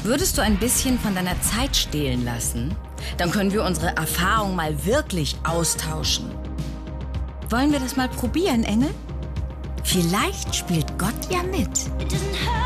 Würdest du ein bisschen von deiner Zeit stehlen lassen? Dann können wir unsere Erfahrung mal wirklich austauschen. Wollen wir das mal probieren, Engel? Vielleicht spielt Gott ja mit.